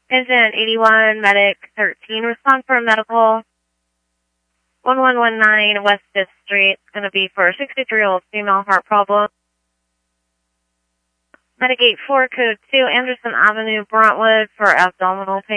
Engine 81, medic 13, respond for a medical. 1119 West 5th Street. It's going to be for a 63-year-old female heart problem. Medic 84, code 2, Anderson Avenue, Brentwood, for abdominal pain.